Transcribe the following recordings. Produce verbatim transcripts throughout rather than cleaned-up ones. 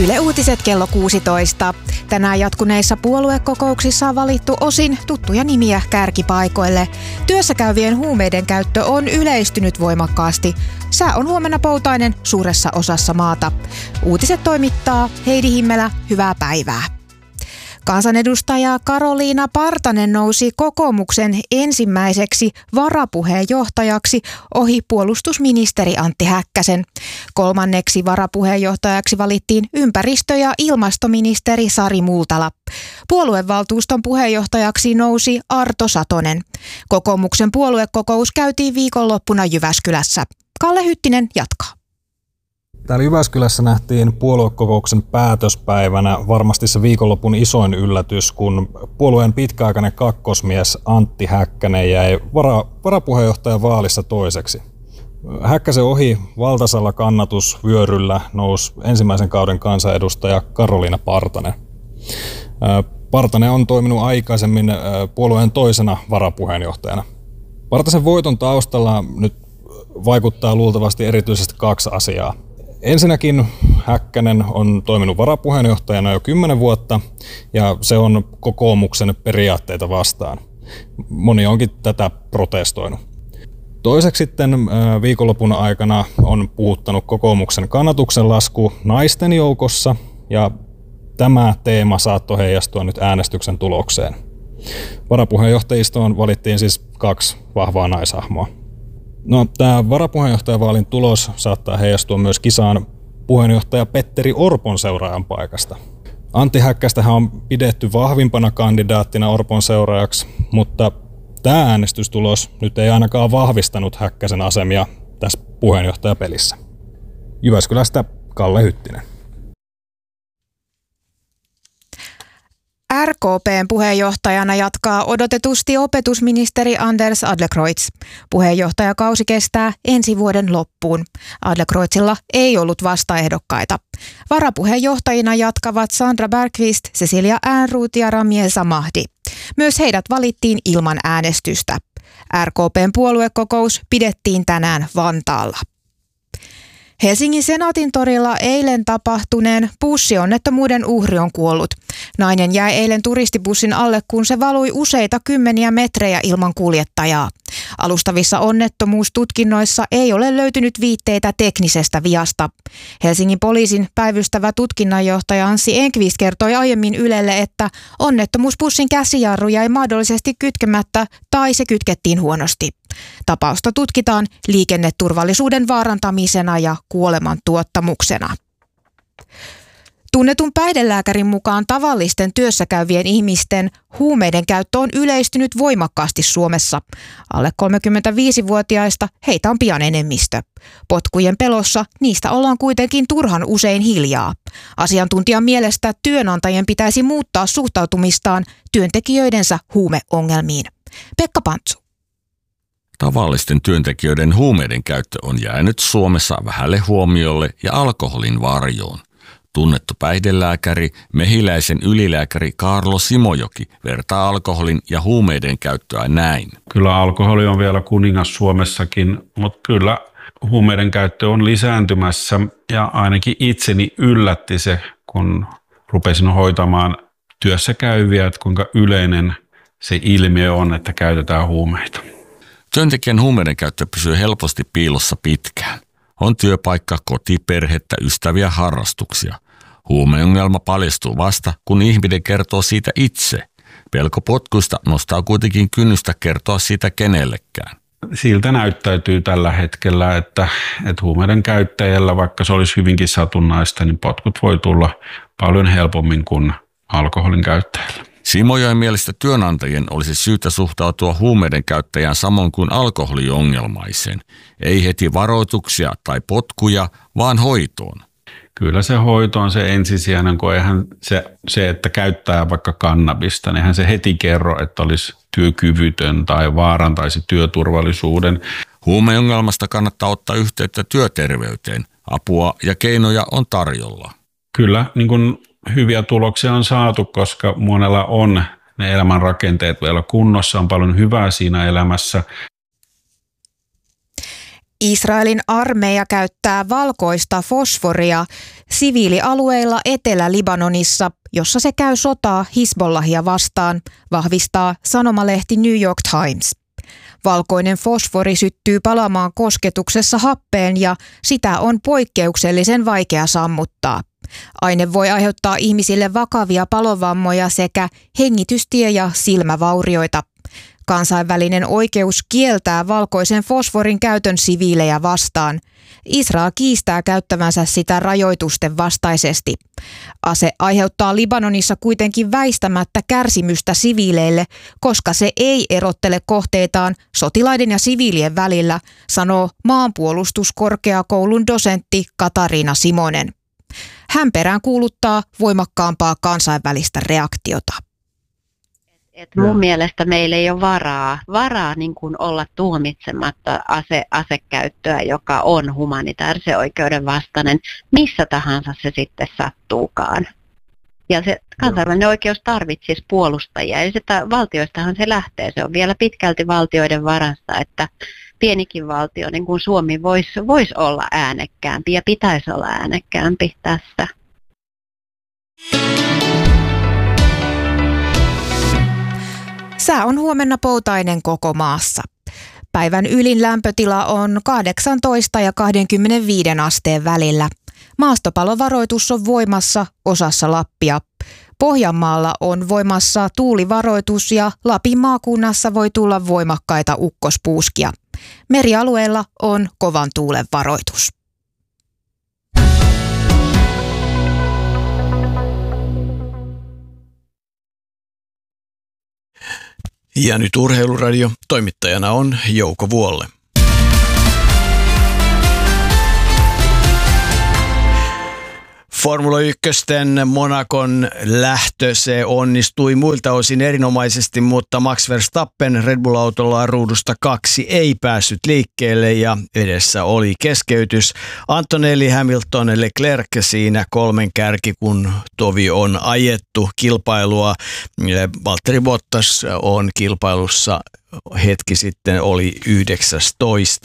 Yle Uutiset kello kuusitoista. Tänään jatkuneissa puoluekokouksissa on valittu osin tuttuja nimiä kärkipaikoille. Työssäkäyvien huumeiden käyttö on yleistynyt voimakkaasti. Sää on huomenna poutainen suuressa osassa maata. Uutiset toimittaa Heidi Himmelä. Hyvää päivää. Kansanedustaja Karoliina Partanen nousi kokoomuksen ensimmäiseksi varapuheenjohtajaksi ohi puolustusministeri Antti Häkkäsen. Kolmanneksi varapuheenjohtajaksi valittiin ympäristö- ja ilmastoministeri Sari Multala. Puoluevaltuuston puheenjohtajaksi nousi Arto Satonen. Kokoomuksen puoluekokous käytiin viikonloppuna Jyväskylässä. Kalle Hyttinen jatkaa. Täällä Jyväskylässä nähtiin puoluekokouksen päätöspäivänä varmasti se viikonlopun isoin yllätys, kun puolueen pitkäaikainen kakkosmies Antti Häkkänen jäi vara, varapuheenjohtajan vaalissa toiseksi. Häkkäsen ohi valtaisella kannatusvyöryllä nousi ensimmäisen kauden kansanedustaja Karoliina Partanen. Partanen on toiminut aikaisemmin puolueen toisena varapuheenjohtajana. Partasen voiton taustalla nyt vaikuttaa luultavasti erityisesti kaksi asiaa. Ensinnäkin Häkkänen on toiminut varapuheenjohtajana jo kymmenen vuotta ja se on kokoomuksen periaatteita vastaan. Moni onkin tätä protestoinut. Toiseksi sitten viikonlopun aikana on puhuttanut kokoomuksen kannatuksen lasku naisten joukossa ja tämä teema saattoi heijastua nyt äänestyksen tulokseen. Varapuheenjohtajistoon valittiin siis kaksi vahvaa naishahmoa. No, tämä varapuheenjohtajavaalin tulos saattaa heijastua myös kisaan puheenjohtaja Petteri Orpon seuraajan paikasta. Antti Häkkästähän on pidetty vahvimpana kandidaattina Orpon seuraajaksi, mutta tämä äänestystulos nyt ei ainakaan vahvistanut Häkkäsen asemia tässä puheenjohtajapelissä. Jyväskylästä Kalle Hyttinen. R K P:n puheenjohtajana jatkaa odotetusti opetusministeri Anders Adlercreutz. Puheenjohtajakausi kestää ensi vuoden loppuun. Adlercreutzilla ei ollut vastaehdokkaita. Varapuheenjohtajina jatkavat Sandra Bergqvist, Cecilia Ehrnrooth ja Ramiel Zamahdi. Myös heidät valittiin ilman äänestystä. R K P:n puoluekokous pidettiin tänään Vantaalla. Helsingin Senaatin torilla eilen tapahtuneen bussionnettomuuden uhri on kuollut. Nainen jäi eilen turistibussin alle, kun se valui useita kymmeniä metrejä ilman kuljettajaa. Alustavissa onnettomuustutkinnoissa ei ole löytynyt viitteitä teknisestä viasta. Helsingin poliisin päivystävä tutkinnanjohtaja Anssi Enqvist kertoi aiemmin Ylelle, että onnettomuusbussin käsijarru jäi mahdollisesti kytkemättä tai se kytkettiin huonosti. Tapausta tutkitaan liikenneturvallisuuden vaarantamisena ja kuoleman tuottamuksena. Tunnetun päihdelääkärin mukaan tavallisten työssäkäyvien ihmisten huumeiden käyttö on yleistynyt voimakkaasti Suomessa. Alle kolmekymmentäviisivuotiaista heitä on pian enemmistö. Potkujen pelossa niistä ollaan kuitenkin turhan usein hiljaa. Asiantuntijan mielestä työnantajien pitäisi muuttaa suhtautumistaan työntekijöidensä huumeongelmiin. Pekka Pantsu. Tavallisten työntekijöiden huumeiden käyttö on jäänyt Suomessa vähälle huomiolle ja alkoholin varjoon. Tunnettu päihdelääkäri, Mehiläisen ylilääkäri Kaarlo Simojoki vertaa alkoholin ja huumeiden käyttöä näin. Kyllä alkoholi on vielä kuningas Suomessakin, mutta kyllä huumeiden käyttö on lisääntymässä ja ainakin itseni yllätti se, kun rupesin hoitamaan työssä käyviä, että kuinka yleinen se ilmiö on, että käytetään huumeita. Työntekijän huumeiden käyttö pysyy helposti piilossa pitkään. On työpaikka, koti, perhettä, ystäviä, harrastuksia. Huumeongelma paljastuu vasta, kun ihminen kertoo siitä itse. Pelko potkuista nostaa kuitenkin kynnystä kertoa siitä kenellekään. Siltä näyttäytyy tällä hetkellä, että, että huumeiden käyttäjällä, vaikka se olisi hyvinkin satunnaista, niin potkut voi tulla paljon helpommin kuin alkoholin käyttäjällä. Simojoen mielestä työnantajien olisi syytä suhtautua huumeiden käyttäjään samoin kuin alkoholiongelmaiseen. Ei heti varoituksia tai potkuja, vaan hoitoon. Kyllä se hoito on se ensisijainen, kun eihän se, se, että käyttää vaikka kannabista, niin eihän se heti kerro, että olisi työkyvytön tai vaarantaisi työturvallisuuden. Huumeongelmasta kannattaa ottaa yhteyttä työterveyteen. Apua ja keinoja on tarjolla. Kyllä, niin kuin hyviä tuloksia on saatu, koska monella on ne elämän rakenteet vielä kunnossa, on paljon hyvää siinä elämässä. Israelin armeija käyttää valkoista fosforia siviilialueilla Etelä-Libanonissa, jossa se käy sotaa Hizbollahia vastaan, vahvistaa sanomalehti New York Times. Valkoinen fosfori syttyy palamaan kosketuksessa happeen ja sitä on poikkeuksellisen vaikea sammuttaa. Aine voi aiheuttaa ihmisille vakavia palovammoja sekä hengitystie- ja silmävaurioita. Kansainvälinen oikeus kieltää valkoisen fosforin käytön siviilejä vastaan. Israel kiistää käyttävänsä sitä rajoitusten vastaisesti. Ase aiheuttaa Libanonissa kuitenkin väistämättä kärsimystä siviileille, koska se ei erottele kohteitaan sotilaiden ja siviilien välillä, sanoo maanpuolustuskorkeakoulun dosentti Katariina Simonen. Hän peräänkuuluttaa voimakkaampaa kansainvälistä reaktiota. Et mun mielestä meillä ei ole varaa, varaa niin kuin olla tuomitsematta ase, asekäyttöä, joka on humanitaarisen oikeuden vastainen, missä tahansa se sitten sattuukaan. Ja se kansainvälinen oikeus tarvitsisi puolustajia, ja sitä valtioistahan se lähtee. Se on vielä pitkälti valtioiden varassa, että pienikin valtio, niin kuin Suomi, voisi vois olla äänekkäämpi ja pitäisi olla äänekkäämpi tässä. Sää on huomenna poutainen koko maassa. Päivän ylin lämpötila on kahdeksantoista ja kaksikymmentäviisi asteen välillä. Maastopalovaroitus on voimassa osassa Lappia. Pohjanmaalla on voimassa tuulivaroitus ja Lapin maakunnassa voi tulla voimakkaita ukkospuuskia. Merialueella on kovan tuulen varoitus. Ja nyt Urheiluradio. Toimittajana on Jouko Vuolle. Formula ykkösten Monacon lähtö, se onnistui muilta osin erinomaisesti, mutta Max Verstappen Red Bull-autollaan ruudusta kaksi ei päässyt liikkeelle ja edessä oli keskeytys. Antonelli, Hamilton, Leclerc siinä kolmen kärki, kun tovi on ajettu kilpailua. Valtteri Bottas on kilpailussa hetki sitten oli yhdeksästoista.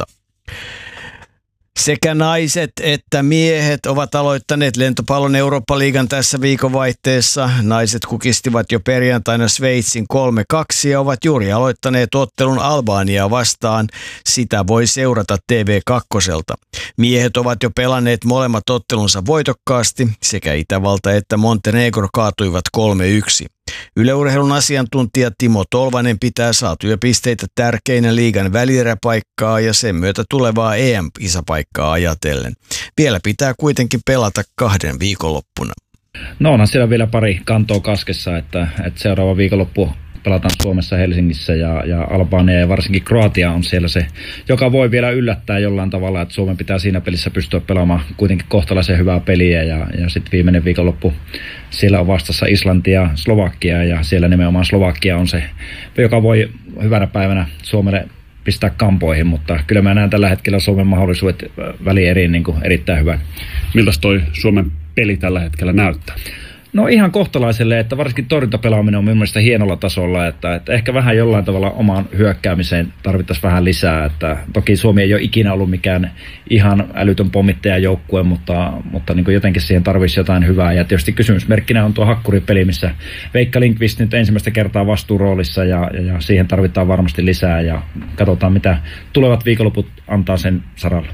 Sekä naiset että miehet ovat aloittaneet lentopallon Eurooppa-liigan tässä viikonvaihteessa. Naiset kukistivat jo perjantaina Sveitsin kolme kaksi ja ovat juuri aloittaneet ottelun Albaniaa vastaan. Sitä voi seurata T V kaksi. Miehet ovat jo pelanneet molemmat ottelunsa voitokkaasti. Sekä Itävalta että Montenegro kaatuivat kolme yksi. Yle Urheilun asiantuntija Timo Tolvanen pitää saatuja pisteitä tärkeinä liigan välieräpaikkaa ja sen myötä tulevaa E M-kisapaikkaa ajatellen. Vielä pitää kuitenkin pelata kahden viikonloppuna. No onhan siellä vielä pari kantoa kaskessa, että, että seuraava viikonloppu pelataan Suomessa, Helsingissä ja, ja Albania ja varsinkin Kroatia on siellä se, joka voi vielä yllättää jollain tavalla, että Suomen pitää siinä pelissä pystyä pelaamaan kuitenkin kohtalaisen hyvää peliä ja, ja sitten viimeinen viikonloppu siellä on vastassa Islanti ja Slovakia ja siellä nimenomaan Slovakia on se, joka voi hyvänä päivänä Suomelle pistää kampoihin, mutta kyllä mä näen tällä hetkellä Suomen mahdollisuudet välieriin niin kuin erittäin hyvän. Miltäs toi Suomen peli tällä hetkellä näyttää? No ihan kohtalaiselle, että varsinkin torjuntapelaaminen on minun mielestä hienolla tasolla, että, että ehkä vähän jollain tavalla omaan hyökkäämiseen tarvittaisiin vähän lisää, että toki Suomi ei ole ikinä ollut mikään ihan älytön pommittajajoukkue, mutta, mutta niin kuin jotenkin siihen tarvitsisi jotain hyvää ja tietysti kysymysmerkkinä on tuo hakkuripeli, missä Veikka Lindqvist nyt ensimmäistä kertaa vastuuroolissa ja, ja, ja siihen tarvitaan varmasti lisää ja katsotaan mitä tulevat viikonloput antaa sen saralla.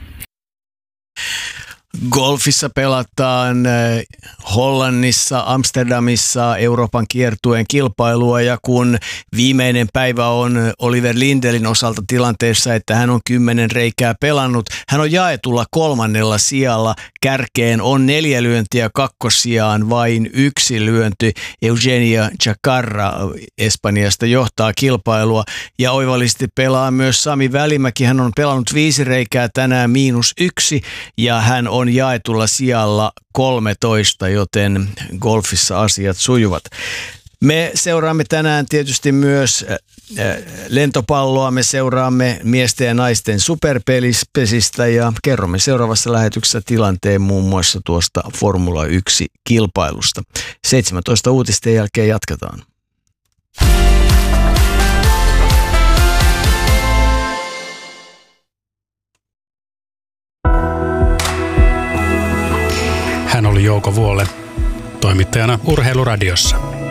Golfissa pelataan Hollannissa, Amsterdamissa Euroopan kiertueen kilpailua ja kun viimeinen päivä on Oliver Lindelin osalta tilanteessa, että hän on kymmenen reikää pelannut, hän on jaetulla kolmannella sijalla. Kärkeen on neljä lyöntiä, kakkossijaan vain yksi lyönti. Eugenia Chacarra Espanjasta johtaa kilpailua ja oivallisesti pelaa myös Sami Välimäki. Hän on pelannut viisi reikää tänään miinus yksi ja hän on on jaetulla sijalla kolmetoista, joten golfissa asiat sujuvat. Me seuraamme tänään tietysti myös lentopalloa, me seuraamme miesten ja naisten superpesistä ja kerromme seuraavassa lähetyksessä tilanteen muun muassa tuosta Formula yksi kilpailusta. seitsemäntoista uutisten jälkeen jatketaan. on ollut Jouko Vuolle, toimittajana Urheiluradiossa.